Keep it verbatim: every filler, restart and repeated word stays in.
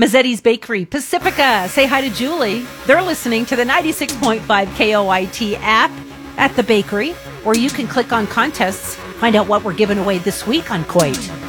Mazzetti's Bakery, Pacifica. Say hi to Julie. They're listening to the ninety-six point five K O I T app at the bakery, or you can click on contests, find out what we're giving away this week on Coit.